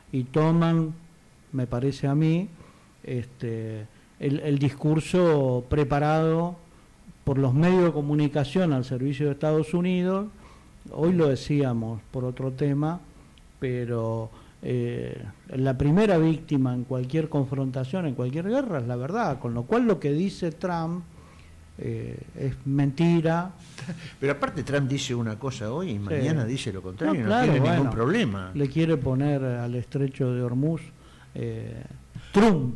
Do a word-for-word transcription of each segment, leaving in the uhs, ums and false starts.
y toman, me parece a mí, este, el, el discurso preparado por los medios de comunicación al servicio de Estados Unidos. Hoy lo decíamos por otro tema, pero eh, la primera víctima en cualquier confrontación, en cualquier guerra, es la verdad, con lo cual lo que dice Trump eh, es mentira. Pero aparte Trump dice una cosa hoy y mañana sí. dice lo contrario, no, no, claro, tiene bueno, ningún problema. Le quiere poner al estrecho de Hormuz eh, Trump.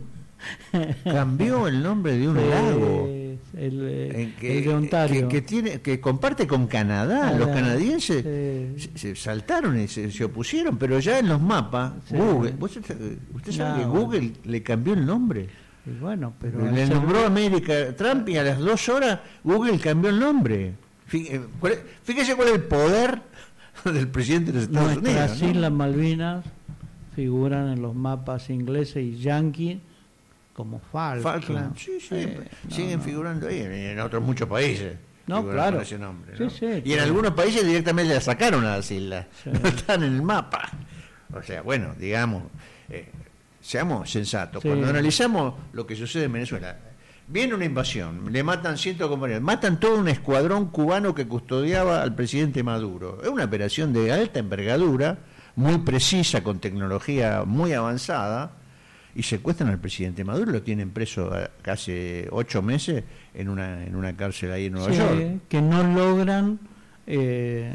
Cambió el nombre de un eh, lago el, eh, que, el de Ontario que, que tiene que comparte con Canadá. Ah, los canadienses eh, se, se saltaron y se, se opusieron, pero ya en los mapas sí. Google, ¿usted, usted sabe no, que Google bueno. le cambió el nombre? Y bueno, pero le nombró América Trump y a las dos horas Google cambió el nombre. Fíjese cuál es el poder del presidente de los Estados Unidos. Las Islas ¿no? Malvinas figuran en los mapas ingleses y yanquis como Falkland. Falkland, sí, sí, eh, siguen no, figurando ahí, en otros muchos países. No, claro. Con ese nombre, ¿no? Sí, sí, y claro. en algunos países directamente la sacaron a las islas, sí. no están en el mapa. O sea, bueno, digamos, eh, seamos sensatos. Sí. Cuando analizamos lo que sucede en Venezuela, viene una invasión, le matan cientos de compañeros, matan todo un escuadrón cubano que custodiaba al presidente Maduro. Es una operación de alta envergadura, muy precisa, con tecnología muy avanzada, y secuestran al presidente Maduro, lo tienen preso casi ocho meses en una en una cárcel ahí en Nueva sí, York. Que no logran eh,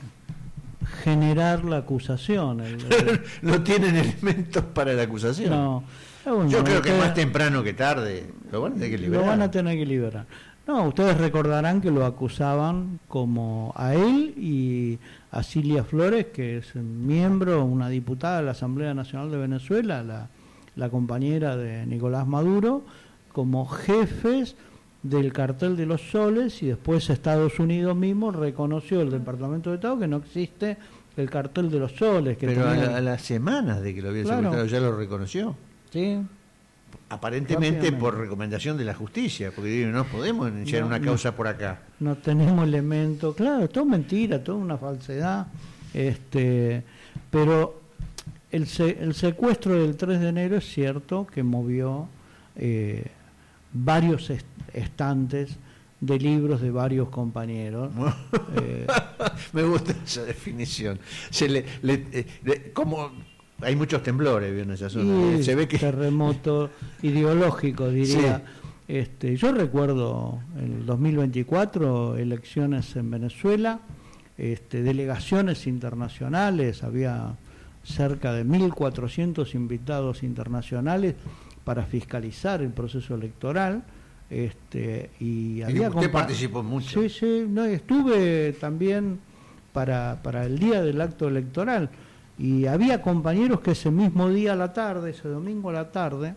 generar la acusación. El, el... no tienen elementos para la acusación. No. Bueno, Yo creo ustedes, que más temprano que tarde lo van a tener que liberar. Lo van a tener que liberar. No, ustedes recordarán que lo acusaban como a él y a Cilia Flores, que es miembro, una diputada de la Asamblea Nacional de Venezuela, la la compañera de Nicolás Maduro, como jefes del cartel de los soles, y después Estados Unidos mismo reconoció, el Departamento de Estado, que no existe el cartel de los soles. Que Pero tenía... a, la, a las semanas de que lo había claro. secuestrado ya lo reconoció. Sí. Aparentemente por recomendación de la justicia, porque no podemos iniciar no, una causa no, por acá. No tenemos elementos, claro, todo mentira, todo una falsedad, este, pero El, se, el secuestro del tres de enero es cierto que movió eh, varios est estantes de libros de varios compañeros. eh, Me gusta esa definición. Se le, le, eh, le, como hay muchos temblores en esa zona. Se ve que terremoto ideológico, diría. Sí. Este, yo recuerdo el dos mil veinticuatro elecciones en Venezuela, este, delegaciones internacionales, había cerca de mil cuatrocientos invitados internacionales para fiscalizar el proceso electoral, este, y había usted participó mucho. Sí, sí, no, estuve también para, para el día del acto electoral, y había compañeros que ese mismo día a la tarde, ese domingo a la tarde,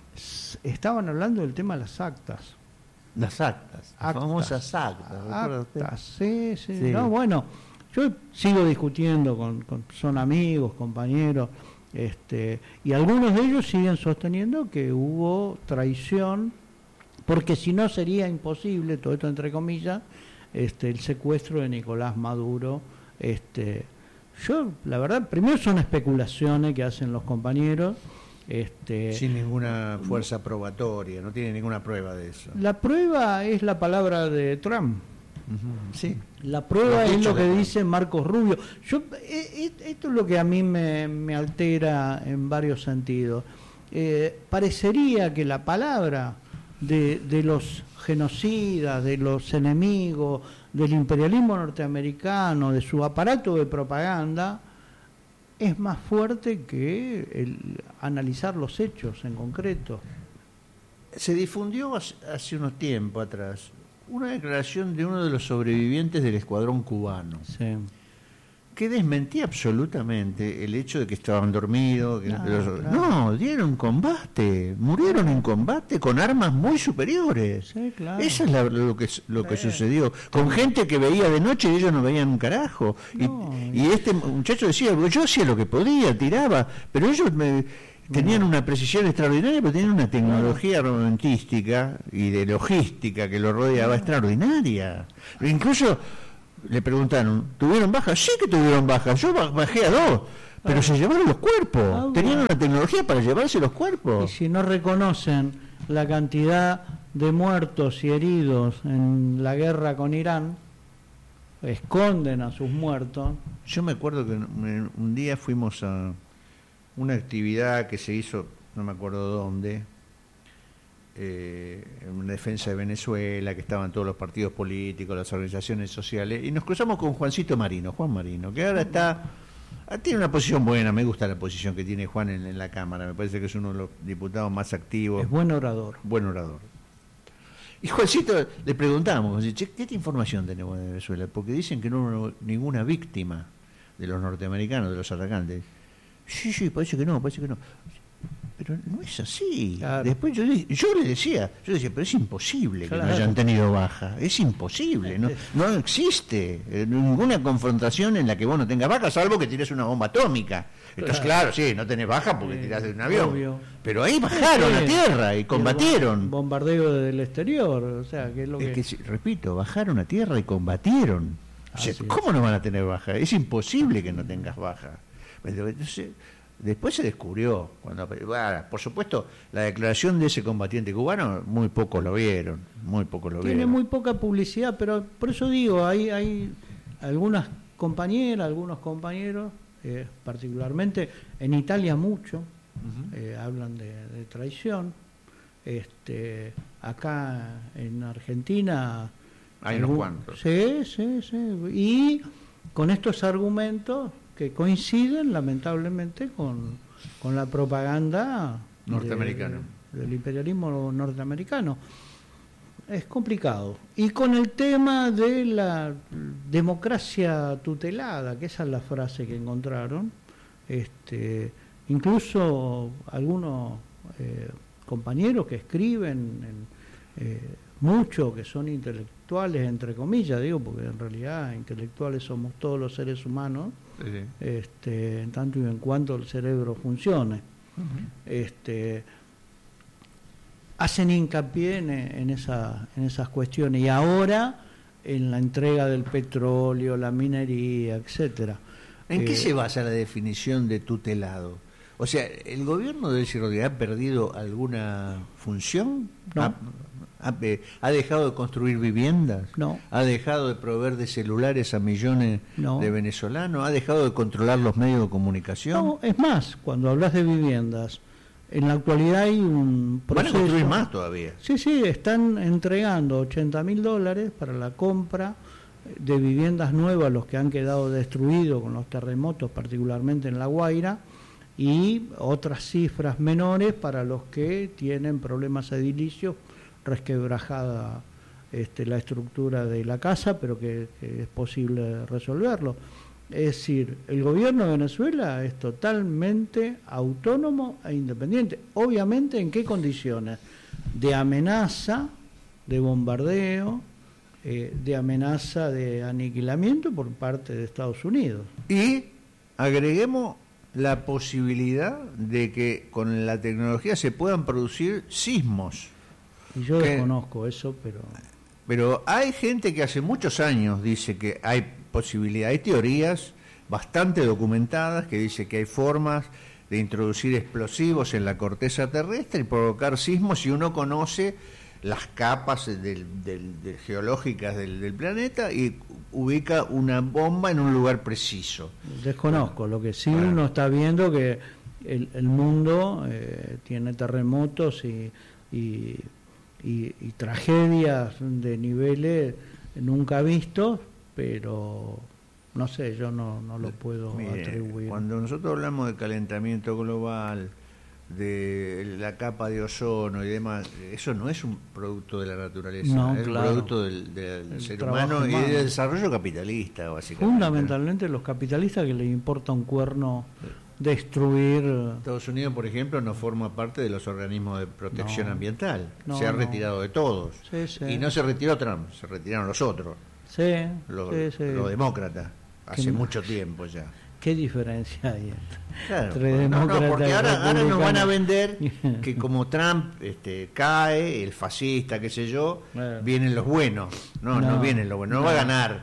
estaban hablando del tema de las actas. Las actas, las actas, famosas actas. Actas, sí, sí, sí. No, bueno, yo sigo discutiendo con, con son amigos, compañeros, este, y algunos de ellos siguen sosteniendo que hubo traición, porque si no sería imposible, todo esto entre comillas, este, el secuestro de Nicolás Maduro. Este, yo, la verdad, primero son especulaciones que hacen los compañeros. Este, sin ninguna fuerza probatoria, no tiene ninguna prueba de eso. La prueba es la palabra de Trump. Uh-huh, sí. La prueba es lo que dice Marcos Rubio. Yo, eh, esto es lo que a mí me, me altera en varios sentidos. Eh, parecería que la palabra de, de los genocidas, de los enemigos, del imperialismo norteamericano, de su aparato de propaganda, es más fuerte que el analizar los hechos en concreto. Se difundió hace unos tiempos atrás una declaración de uno de los sobrevivientes del escuadrón cubano, sí, que desmentía absolutamente el hecho de que estaban dormidos. Que no, los, claro. no, dieron combate, murieron en combate con armas muy superiores. Sí, claro. Eso es la, lo que lo que sí. sucedió. Con gente que veía de noche y ellos no veían un carajo. No, y, y este muchacho decía, yo hacía lo que podía, tiraba, pero ellos me... tenían una precisión extraordinaria, pero tenían una tecnología armamentística y de logística que lo rodeaba extraordinaria. Incluso le preguntaron, ¿tuvieron bajas? Sí que tuvieron bajas, yo bajé a dos, pero se llevaron los cuerpos. Tenían una tecnología tecnología para llevarse los cuerpos. Y si no reconocen la cantidad de muertos y heridos en la guerra con Irán, esconden a sus muertos. Yo me acuerdo que un día fuimos a una actividad que se hizo, no me acuerdo dónde, eh, en defensa de Venezuela, que estaban todos los partidos políticos, las organizaciones sociales, y nos cruzamos con Juancito Marino, Juan Marino, que ahora está, tiene una posición buena, me gusta la posición que tiene Juan en, en la Cámara, me parece que es uno de los diputados más activos. Es buen orador. Buen orador. Y Juancito, le preguntamos, che, ¿qué información tenemos de Venezuela? Porque dicen que no hubo ninguna víctima de los norteamericanos, de los atacantes. Sí, sí, parece que no, parece que no. Pero no es así. Claro. Después yo, yo le decía, yo decía, pero es imposible claro. que no hayan tenido baja. Es imposible, no, no existe ninguna confrontación en la que vos no tengas baja, salvo que tires una bomba atómica. Entonces, claro, claro sí, no tenés baja porque eh, tirás de un avión. Obvio. Pero ahí bajaron sí, a tierra y combatieron. El bombardeo del exterior, o sea, que es lo es que... que... Repito, bajaron a tierra y combatieron. O sea, ¿cómo no van a tener baja? Es imposible que no tengas baja. Entonces, después se descubrió, cuando bueno, por supuesto, la declaración de ese combatiente cubano, muy pocos lo vieron, muy pocos lo Tiene vieron. muy poca publicidad, pero por eso digo, hay, hay algunas compañeras, algunos compañeros, eh, particularmente en Italia mucho, uh-huh. eh, hablan de, de traición. Este, acá en Argentina hay unos cuantos. Sí, sí, sí. Y con estos argumentos que coinciden lamentablemente con, con la propaganda norteamericana de, del imperialismo norteamericano. Es complicado. Y con el tema de la democracia tutelada, que esa es la frase que encontraron, este, incluso algunos eh, compañeros que escriben en, eh, mucho, que son intelectuales, entre comillas, digo, porque en realidad intelectuales somos todos los seres humanos, sí, sí. Este, en tanto y en cuanto el cerebro funcione. Uh-huh. Este, hacen hincapié en, en, esa, en esas cuestiones, y ahora en la entrega del petróleo, la minería, etcétera. ¿En eh, qué se basa la definición de tutelado? O sea, ¿el gobierno de Delcy Rodríguez ha perdido alguna función? No. ¿Ha, ha, ha dejado de construir viviendas? No. ¿Ha dejado de proveer de celulares a millones no. de venezolanos? ¿Ha dejado de controlar los medios de comunicación? No, es más, cuando hablas de viviendas, en la actualidad hay un proceso... Van a construir más todavía. Sí, sí, están entregando ochenta mil dólares para la compra de viviendas nuevas, los que han quedado destruidos con los terremotos, particularmente en La Guaira, y otras cifras menores para los que tienen problemas edilicios, resquebrajada este, la estructura de la casa, pero que, que es posible resolverlo. Es decir, el gobierno de Venezuela es totalmente autónomo e independiente. Obviamente, ¿en qué condiciones? De amenaza, de bombardeo, eh, de amenaza de aniquilamiento por parte de Estados Unidos. Y agreguemos la posibilidad de que con la tecnología se puedan producir sismos. Y yo que, desconozco eso, pero... Pero hay gente que hace muchos años dice que hay posibilidad, hay teorías bastante documentadas que dice que hay formas de introducir explosivos en la corteza terrestre y provocar sismos si uno conoce las capas del, del, del, geológicas del, del planeta y ubica una bomba en un lugar preciso. Desconozco, lo que sí bueno. uno está viendo que el, el mundo eh, tiene terremotos y, y, y, y tragedias de niveles nunca vistos, pero no sé, yo no, no lo puedo Mire, atribuir. Cuando nosotros hablamos de calentamiento global, de la capa de ozono y demás, eso no es un producto de la naturaleza, no, es claro. un producto del, del ser humano, humano y del desarrollo capitalista, básicamente. Fundamentalmente los capitalistas, que les importa un cuerno destruir. Estados Unidos, por ejemplo, no forma parte de los organismos de protección no, ambiental, no, se ha no. retirado de todos. Sí, sí. Y no se retiró Trump, se retiraron los otros, sí, los, sí, sí. los demócratas, hace ¿Qué mucho tiempo ya. ¿Qué diferencia hay claro, entre no, demócratas? No, porque ahora, ahora nos van a vender republicanos? que como Trump este, cae, el fascista, qué sé yo, Bueno. vienen los buenos. No, no, No, vienen los buenos, no, no. va a ganar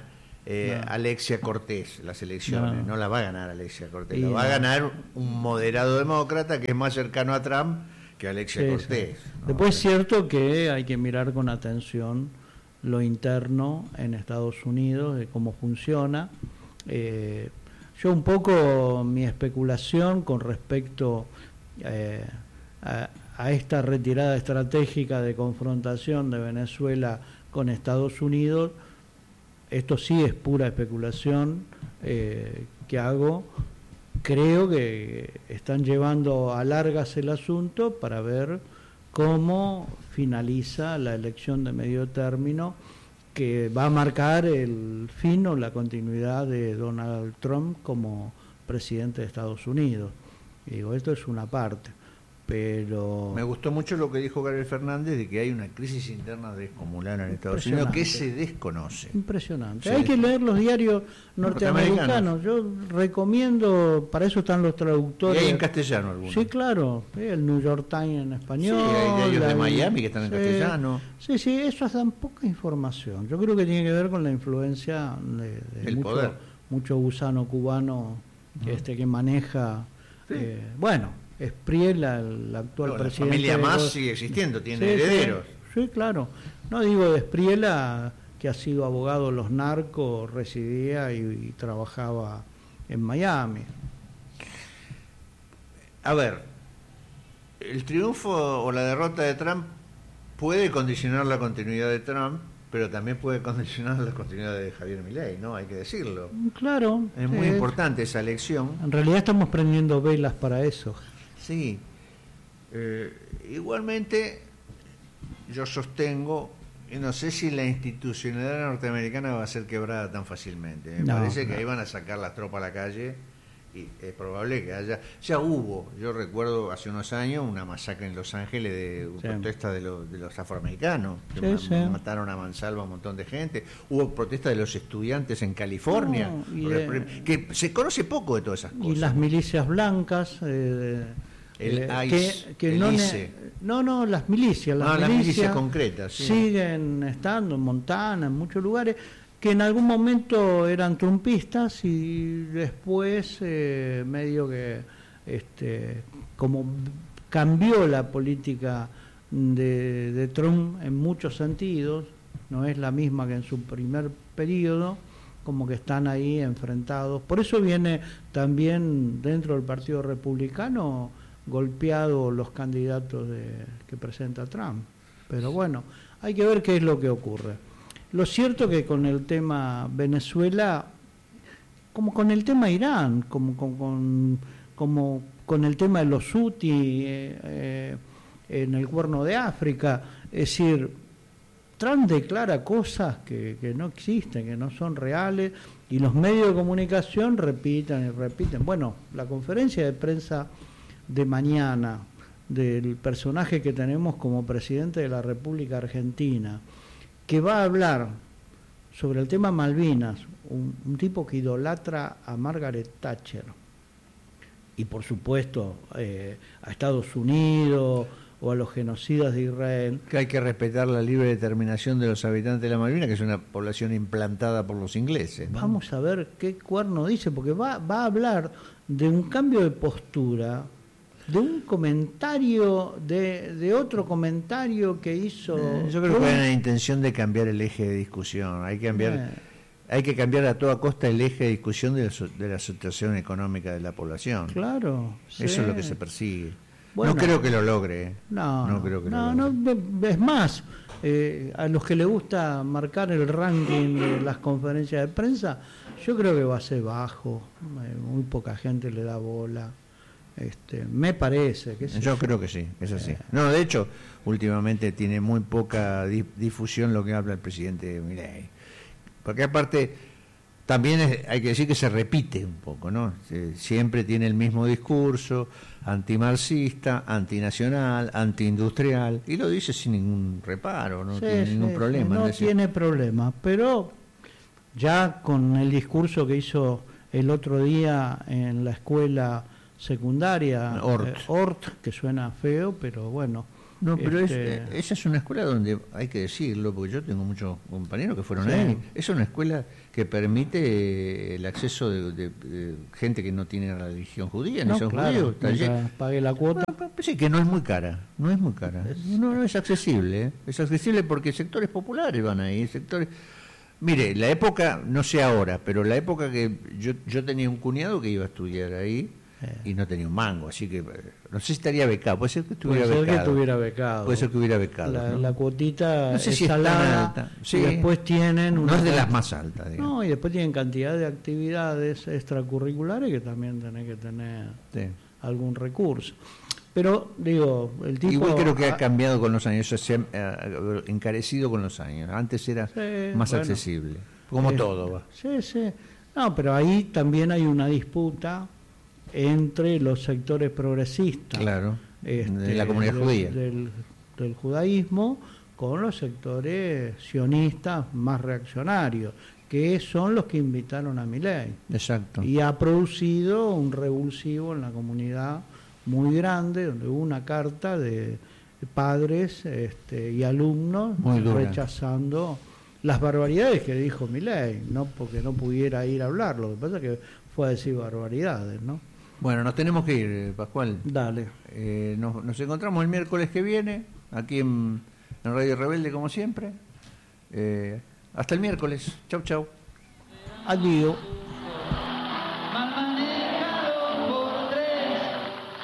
eh, no. Alexia Cortés las elecciones, no. no la va a ganar Alexia Cortés, y la va no. a ganar un moderado demócrata que es más cercano a Trump que Alexia sí, Cortés. Sí. ¿no? Después es cierto que hay que mirar con atención lo interno en Estados Unidos, de cómo funciona. Eh, yo un poco mi especulación con respecto eh, a, a esta retirada estratégica de confrontación de Venezuela con Estados Unidos, esto sí es pura especulación eh, que hago, creo que están llevando a largas el asunto para ver cómo finaliza la elección de medio término que va a marcar el fin o la continuidad de Donald Trump como presidente de Estados Unidos. Y digo, esto es una parte, pero... Me gustó mucho lo que dijo Gabriel Fernández de que hay una crisis interna descomunal en Estados Unidos que se desconoce. Impresionante. Hay que leer los diarios norteamericanos. Yo recomiendo, para eso están los traductores. Y hay en castellano algunos. Sí, claro. El New York Times en español. Sí, hay diarios de hay, Miami que están en sí, castellano. Sí, sí, eso dan poca información. Yo creo que tiene que ver con la influencia de, de el mucho, poder. mucho gusano cubano que, uh-huh. este, que maneja. Sí. Eh, bueno. Espriella, el actual no, presidente. La familia Mas los... sigue existiendo, tiene sí, herederos. Sí, sí, claro. No digo de Espriella, que ha sido abogado de los narcos, residía y, y trabajaba en Miami. A ver, el triunfo o la derrota de Trump puede condicionar la continuidad de Trump, pero también puede condicionar la continuidad de Javier Milei, ¿no? Hay que decirlo. Claro. Es muy es... importante esa elección. En realidad estamos prendiendo velas para eso. Sí. Eh, igualmente, yo sostengo, y no sé si la institucionalidad norteamericana va a ser quebrada tan fácilmente. Me no, parece no. que ahí van a sacar las tropas a la calle y es probable que haya... Ya hubo, yo recuerdo hace unos años, una masacre en Los Ángeles de sí. protesta de, lo, de los afroamericanos, que sí, ma- sí. mataron a mansalva a un montón de gente. Hubo protesta de los estudiantes en California, no, de, que se conoce poco de todas esas cosas. Y las milicias blancas... Eh, el eh, I C E, que, que el no, I C E. no, no, las milicias, las, no, milicias, las milicias concretas, sí. siguen estando en Montana, en muchos lugares, que en algún momento eran trumpistas y después eh, medio que este como cambió la política de, de Trump en muchos sentidos, no es la misma que en su primer periodo, como que están ahí enfrentados. Por eso viene también dentro del Partido Republicano golpeado los candidatos de, que presenta Trump. Pero bueno, hay que ver qué es lo que ocurre. Lo cierto es que con el tema Venezuela, como con el tema Irán, como con, con, como con el tema de los Houthi eh, eh, en el Cuerno de África, es decir, Trump declara cosas que, que no existen, que no son reales, y los medios de comunicación repiten y repiten. Bueno, la conferencia de prensa de mañana del personaje que tenemos como presidente de la República Argentina, que va a hablar sobre el tema Malvinas, un, un tipo que idolatra a Margaret Thatcher y por supuesto eh, a Estados Unidos o a los genocidas de Israel. Que hay que respetar la libre determinación de los habitantes de la Malvinas, que es una población implantada por los ingleses, ¿no? Vamos a ver qué cuerno dice, porque va, va a hablar de un cambio de postura, de un comentario, de, de otro comentario que hizo... Eh, yo creo que hay una intención de cambiar el eje de discusión. Hay que cambiar, eh. hay que cambiar a toda costa el eje de discusión de la, de la situación económica de la población. Claro. Eso sí. Es lo que se persigue. Bueno, no creo que lo logre. No, no, creo que no, lo logre. no, es más, eh, a los que les gusta marcar el ranking de las conferencias de prensa, yo creo que va a ser bajo, eh, muy poca gente le da bola. Este, me parece que yo, yo creo que sí, es así. Eh. No, de hecho, últimamente tiene muy poca di- difusión lo que habla el presidente Milei. Porque aparte, también es, hay que decir que se repite un poco, ¿no? Siempre tiene el mismo discurso, antimarxista, antinacional, antiindustrial, y lo dice sin ningún reparo, no sí, tiene sí, ningún problema. No tiene problema, pero ya con el discurso que hizo el otro día en la escuela secundaria, Ort. eh, Ort, que suena feo, pero bueno, No, pero este... es, esa es una escuela donde, hay que decirlo, porque yo tengo muchos compañeros que fueron sí. ahí, es una escuela que permite el acceso de, de, de gente que no tiene religión judía, ni no, son claro, judíos, pague la cuota. Bueno, sí, que no es muy cara, no es muy cara, no, no es accesible, ¿eh? Es accesible porque sectores populares van ahí, sectores... Mire, la época, no sé ahora, pero la época que yo, yo tenía un cuñado que iba a estudiar ahí, y no tenía un mango, así que no sé si estaría becado, puede ser que estuviera puede ser becado. que estuviera becado. Puede ser que hubiera becado. La, ¿no? la cuotita no sé es si salada, es tan alta. Sí. Y después tienen una no es de las más altas, digamos. No, y después tienen cantidad de actividades extracurriculares que también tenés que tener sí. algún recurso. Pero, digo, el tipo... Igual creo que ha cambiado con los años, se ha encarecido con los años. Antes era sí, más bueno, accesible, como eh, todo. Va. Sí, sí. No, pero ahí también hay una disputa entre los sectores progresistas, claro, este, de la comunidad del, judía, del, del judaísmo, con los sectores sionistas más reaccionarios, que son los que invitaron a Milei. Exacto. Y ha producido un revulsivo en la comunidad muy grande, donde hubo una carta de padres este, y alumnos rechazando las barbaridades que dijo Milei, no porque no pudiera ir a hablar, lo que pasa es que fue a decir barbaridades, ¿no? Bueno, nos tenemos que ir, Pascual. Dale. Eh, nos, nos encontramos el miércoles que viene, aquí en, en Radio Rebelde, como siempre. Eh, hasta el miércoles. Chau, chau. Adiós.